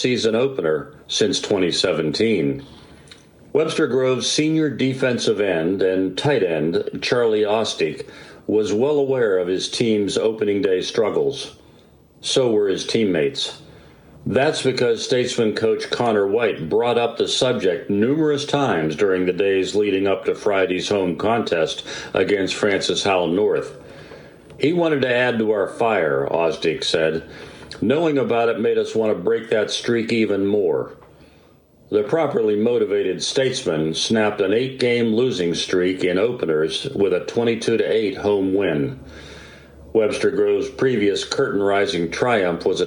season opener since 2017. Webster Groves senior defensive end and tight end Charlie Ostic was well aware of his team's opening day struggles. So were his teammates. That's because Statesman coach Connor White brought up the subject numerous times during the days leading up to Friday's home contest against Francis Howell North. He wanted to add to our fire, Ostic said. Knowing about it made us want to break that streak even more. The properly motivated Statesman snapped an 8-game losing streak in openers with a 22-8 home win. Webster Groves' previous curtain-rising triumph was a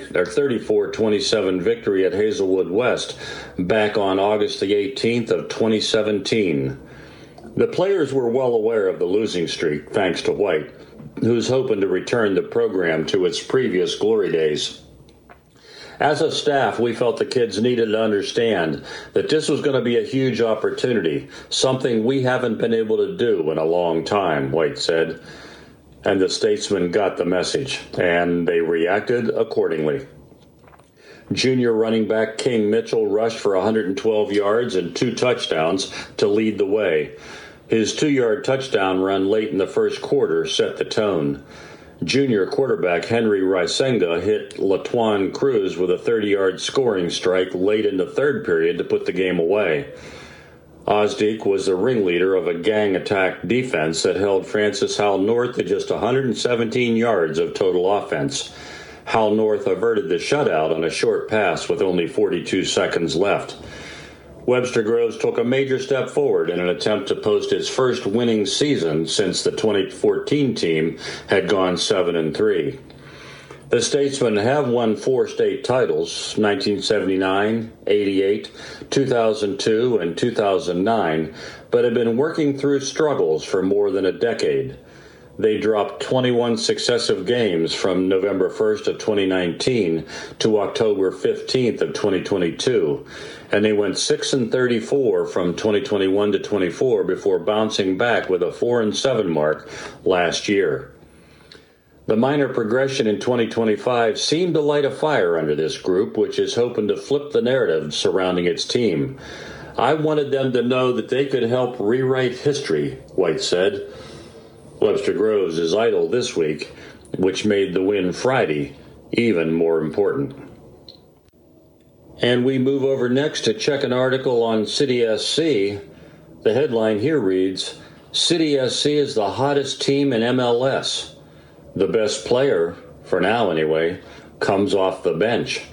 34-27 victory at Hazelwood West back on August the 18th of 2017. The players were well aware of the losing streak, thanks to White, who's hoping to return the program to its previous glory days. As a staff, we felt the kids needed to understand that this was going to be a huge opportunity, something we haven't been able to do in a long time, White said. And the Statesman got the message, and they reacted accordingly. Junior running back King Mitchell rushed for 112 yards and 2 touchdowns to lead the way. His 2-yard touchdown run late in the first quarter set the tone. Junior quarterback Henry Risenga hit Latuan Cruz with a 30-yard scoring strike late in the third period to put the game away. Ostic was the ringleader of a gang attack defense that held Francis Howell North to just 117 yards of total offense. Howell North averted the shutout on a short pass with only 42 seconds left. Webster Groves took a major step forward in an attempt to post its first winning season since the 2014 team had gone 7-3. The Statesmen have won 4 state titles, 1979, 88, 2002, and 2009, but have been working through struggles for more than a decade. They dropped 21 successive games from November 1st of 2019 to October 15th of 2022, and they went 6-34 from 2021 to 24 before bouncing back with a 4-7 mark last year. The minor progression in 2025 seemed to light a fire under this group, which is hoping to flip the narrative surrounding its team. I wanted them to know that they could help rewrite history, White said. Webster Groves is idle this week, which made the win Friday even more important. And we move over next to check an article on City SC. The headline here reads, City SC is the hottest team in MLS. The best player, for now anyway, comes off the bench.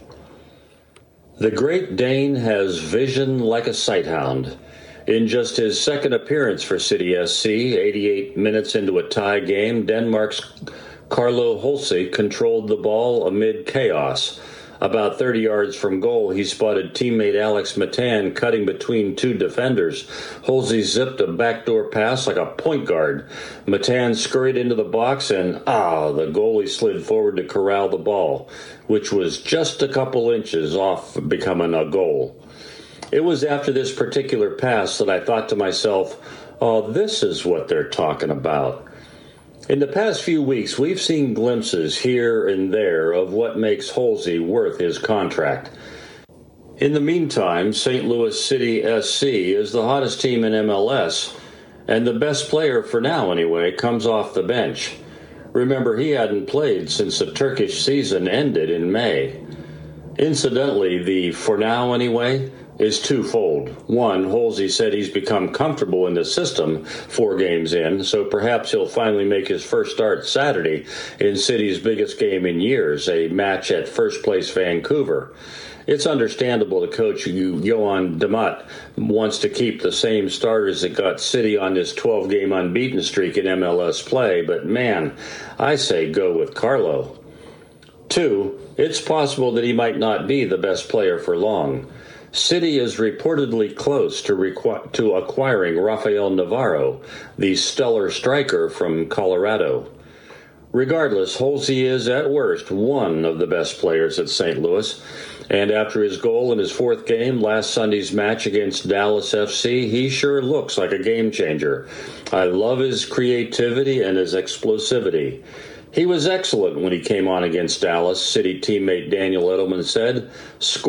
The Great Dane has vision like a sighthound. In just his second appearance for City SC, 88 minutes into a tie game, Denmark's Carlo Holse controlled the ball amid chaos. About 30 yards from goal, he spotted teammate Alex Matan cutting between 2 defenders. Holse zipped a backdoor pass like a point guard. Matan scurried into the box and, the goalie slid forward to corral the ball, which was just a couple inches off becoming a goal. It was after this particular pass that I thought to myself, this is what they're talking about. In the past few weeks, we've seen glimpses here and there of what makes Holse worth his contract. In the meantime, St. Louis City SC is the hottest team in MLS, and the best player, for now anyway, comes off the bench. Remember, he hadn't played since the Turkish season ended in May. Incidentally, the "for now anyway" is twofold. One, Holse said he's become comfortable in the system 4 games in, so perhaps he'll finally make his first start Saturday in City's biggest game in years, a match at first place Vancouver. It's understandable that coach Johan Damat wants to keep the same starters that got City on this 12-game unbeaten streak in MLS play, but man, I say go with Carlo. 2, it's possible that he might not be the best player for long. City is reportedly close to acquiring Rafael Navarro, the stellar striker from Colorado. Regardless, Holse is, at worst, one of the best players at St. Louis, and after his goal in his 4th game last Sunday's match against Dallas FC, he sure looks like a game changer. I love his creativity and his explosivity. He was excellent when he came on against Dallas, City teammate Daniel Edelman said.